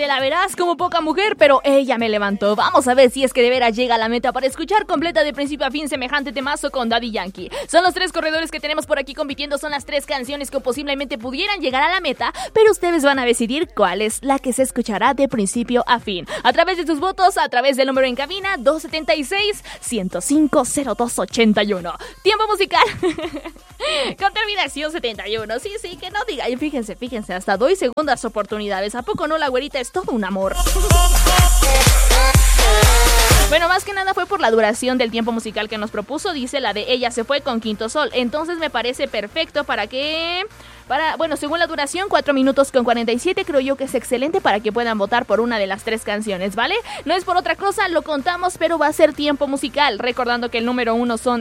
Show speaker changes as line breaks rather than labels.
la verás como poca mujer, pero ella me levantó. Vamos a ver si es que de veras llega a la meta para escuchar completa de principio a fin semejante temazo con Daddy Yankee. Son los 3 corredores que tenemos por aquí compitiendo, son las 3 canciones que posiblemente pudieran llegar a la meta, pero ustedes van a decidir cuál es la que se escuchará de principio a fin. A través de sus votos, a través del número en cabina 276-105-0281. Tiempo musical con terminación 71. Sí, que no diga. Y fíjense, hasta doy segundas oportunidades. ¿A poco no? La güerita es todo un amor. Bueno, más que nada fue por la duración del tiempo musical que nos propuso. Dice la de Ella se fue con Quinto Sol. Entonces me parece perfecto según la duración, 4 minutos con 47, creo yo que es excelente para que puedan votar por una de las 3 canciones, ¿vale? No es por otra cosa, lo contamos, pero va a ser tiempo musical. Recordando que el número 1 son